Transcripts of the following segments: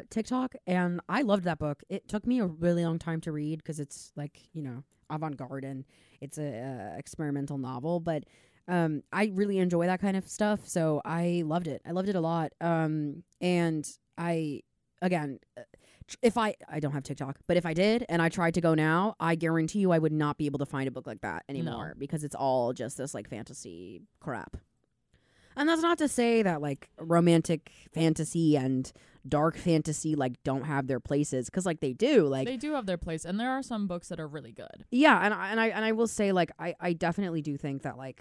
TikTok, and I loved that book. It took me a really long time to read because it's like, avant-garde and it's a experimental novel, but I really enjoy that kind of stuff, so I loved it. I loved it a lot. And I, again, if I don't have TikTok, but if I did and I tried to go now, I guarantee you I would not be able to find a book like that anymore because it's all just this like fantasy crap. And that's not to say that like romantic fantasy and dark fantasy like don't have their places, because like they do. Like they do have their place, and there are some books that are really good. Yeah, and I will say like I definitely do think that like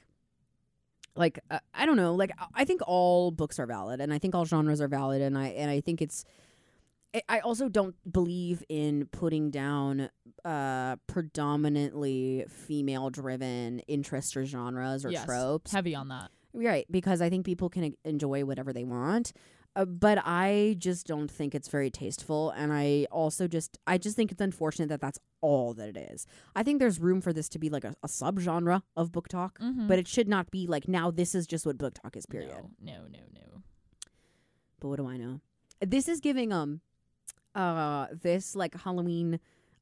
I don't know, like I think all books are valid, and I think all genres are valid, and I think I also don't believe in putting down predominantly female driven interests or genres or tropes. Heavy on that. Right, because I think people can enjoy whatever they want, but I just don't think it's very tasteful, and I just think it's unfortunate that that's all that it is. I think there's room for this to be like a subgenre of book talk, but it should not be like, now this is just what book talk is, period. No. But what do I know? This is giving this like Halloween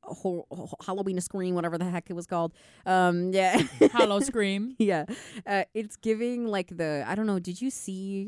Scream, whatever the heck it was called. Yeah. Hallow Scream. Yeah. It's giving like I don't know, did you see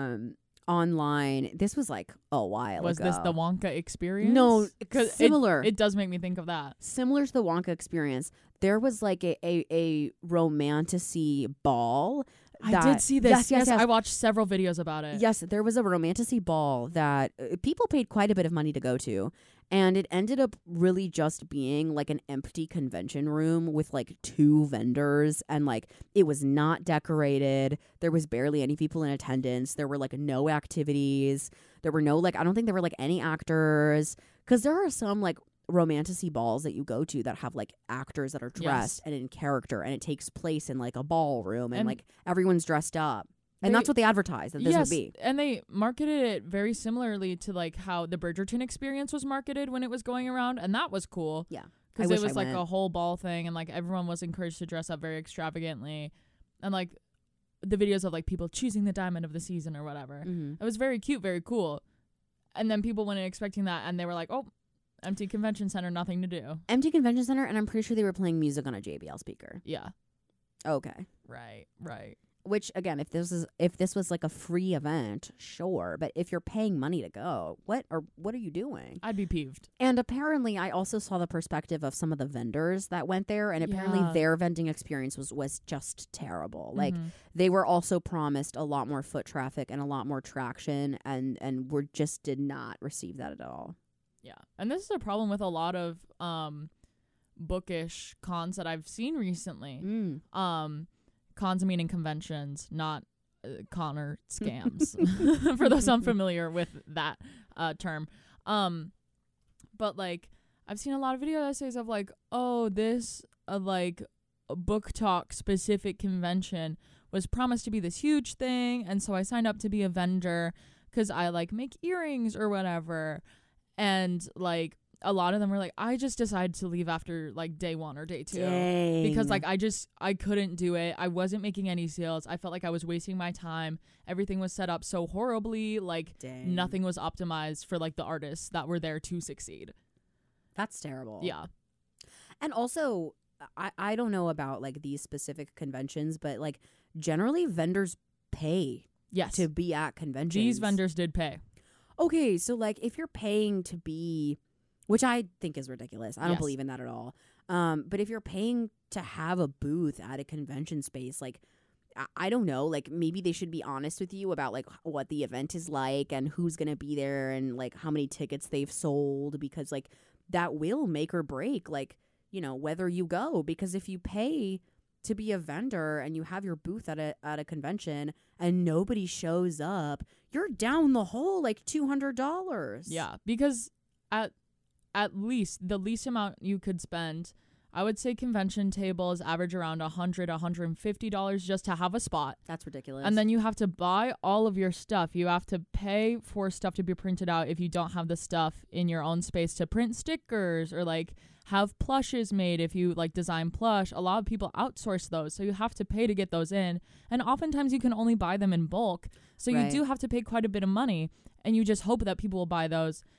online, this was like a while ago. Was this the Wonka experience? No, similar. It does make me think of that. Similar to the Wonka experience. There was like a romantasy ball. I did see this. Yes. I watched several videos about it. Yes, there was a romantasy ball that people paid quite a bit of money to go to. And it ended up really just being like an empty convention room with like 2 vendors. And like it was not decorated. There was barely any people in attendance. There were like no activities. There were no like, I don't think there were like any actors. Because there are some like romantasy balls that you go to that have like actors that are dressed and in character. And it takes place in like a ballroom and like everyone's dressed up. And that's what they advertised that this would be. And they marketed it very similarly to like how the Bridgerton experience was marketed when it was going around. And that was cool. Yeah. Because it was like a whole ball thing, and like everyone was encouraged to dress up very extravagantly. And like the videos of like people choosing the diamond of the season or whatever. It was very cute, very cool. And then people went in expecting that, and they were like, oh, empty convention center, nothing to do. Empty convention center, and I'm pretty sure they were playing music on a JBL speaker. Yeah. Okay. Right. Which again, if this was like a free event, sure. But if you're paying money to go, what are you doing? I'd be peeved. And apparently, I also saw the perspective of some of the vendors that went there, and apparently their vending experience was just terrible. Like they were also promised a lot more foot traffic and a lot more traction, and did not receive that at all. Yeah, and this is a problem with a lot of bookish cons that I've seen recently. Cons meaning conventions, not Connor scams. For those unfamiliar with that term. But like I've seen a lot of video essays of like, oh, this like a book talk specific convention was promised to be this huge thing, and so I signed up to be a vendor because I like make earrings or whatever. And like a lot of them were like, I just decided to leave after like day 1 or day 2. Dang. Because like I couldn't do it. I wasn't making any sales. I felt like I was wasting my time. Everything was set up so horribly. Like nothing was optimized for like the artists that were there to succeed. That's terrible. Yeah. And also, I don't know about like these specific conventions, but like generally vendors pay to be at conventions. These vendors did pay. Okay, so like if you're paying to be, which I think is ridiculous. I don't believe in that at all. But if you're paying to have a booth at a convention space, like, I don't know, like maybe they should be honest with you about like what the event is like and who's going to be there and like how many tickets they've sold, because like that will make or break like, whether you go. Because if you pay to be a vendor and you have your booth at a convention and nobody shows up, you're down the whole like $200. Yeah, because at least the least amount you could spend, I would say convention tables average around $150 just to have a spot. That's ridiculous. And then you have to buy all of your stuff. You have to pay for stuff to be printed out if you don't have the stuff in your own space to print stickers or like have plushes made. If you like design plush, a lot of people outsource those, so you have to pay to get those in, and oftentimes you can only buy them in bulk, so you do have to pay quite a bit of money, and you just hope that people will buy those.